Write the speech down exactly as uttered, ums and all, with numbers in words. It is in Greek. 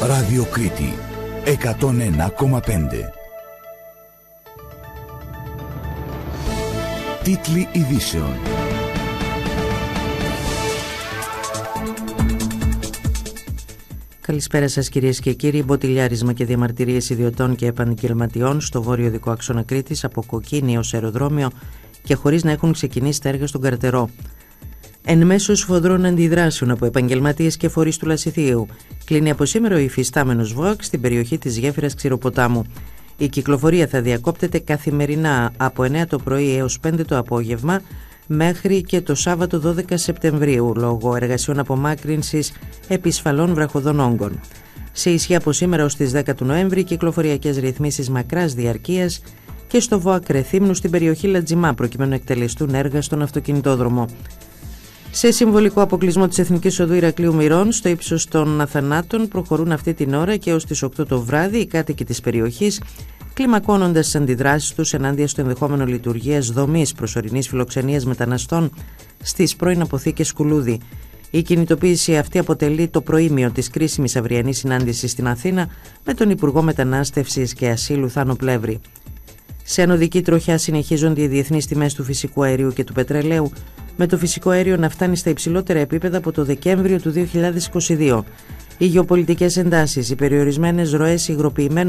Ράδιο Κρήτη εκατόν ένα κόμμα πέντε. Τίτλοι ειδήσεων. Καλησπέρα σας κυρίες και κύριοι. Μποτιλιάρισμα και διαμαρτυρίες ιδιωτών και επαγγελματιών στο βόρειο δικό άξονα Κρήτης, από Κοκκίνη ως αεροδρόμιο και χωρίς να έχουν ξεκινήσει τα έργα στον Καρτερό. Εν μέσω σφοδρών αντιδράσεων από επαγγελματίες και φορείς του Λασιθίου, κλείνει από σήμερα ο υφιστάμενος ΒΟΑΚ στην περιοχή της γέφυρας Ξηροποτάμου. Η κυκλοφορία θα διακόπτεται καθημερινά από εννέα το πρωί έως πέντε το απόγευμα μέχρι και το Σάββατο δώδεκα Σεπτεμβρίου λόγω εργασιών απομάκρυνσης επισφαλών βραχωδών όγκων. Σε ισχύ από σήμερα ως τις δέκα του Νοέμβρη κυκλοφοριακές ρυθμίσεις μακράς διαρκείας και στο ΒΟΑΚ Ρεθύμνου στην περιοχή Λατζιμά προκειμένου να εκτελεστούν έργα στον αυτοκινητόδρομο. Σε συμβολικό αποκλεισμό της Εθνικής Οδού Ηρακλείου Μυρών στο ύψος των Αθανάτων προχωρούν αυτή την ώρα και ως τις οκτώ το βράδυ οι κάτοικοι της περιοχής, κλιμακώνοντας τις αντιδράσεις τους ενάντια στο ενδεχόμενο λειτουργίας δομής προσωρινής φιλοξενίας μεταναστών στις πρώην αποθήκες Κουλούδη. Η κινητοποίηση αυτή αποτελεί το προήμιο της κρίσιμης αυριανής συνάντησης στην Αθήνα με τον Υπουργό Μετανάστευσης και Ασύλου Θάνο Πλεύρη. Σε ανωδική τροχιά συνεχίζονται οι διεθνείς τιμές του φυσικού αερίου και του πετρελαίου, με το φυσικό αέριο να φτάνει στα υψηλότερα επίπεδα από το Δεκέμβριο του δύο χιλιάδες είκοσι δύο. Οι γεωπολιτικές εντάσεις, οι περιορισμένες ροές υγροποιημένων